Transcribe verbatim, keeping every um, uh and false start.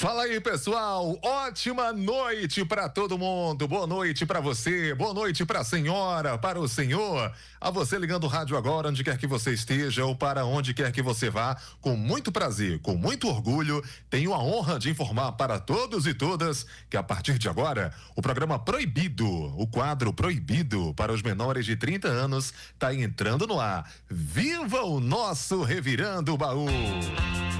Fala aí, pessoal, ótima noite para todo mundo, boa noite para você, boa noite para a senhora, para o senhor, a você ligando o rádio agora, onde quer que você esteja ou para onde quer que você vá, com muito prazer, com muito orgulho, tenho a honra de informar para todos e todas que a partir de agora, o programa Proibido, o quadro Proibido para os menores de trinta anos, tá entrando no ar. Viva o nosso Revirando o Baú!